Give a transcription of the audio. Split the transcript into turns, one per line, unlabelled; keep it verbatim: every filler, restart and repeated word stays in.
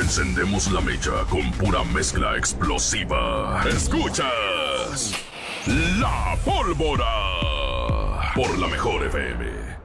Encendemos la mecha con pura mezcla explosiva. Escuchas La Pólvora por La Mejor F M.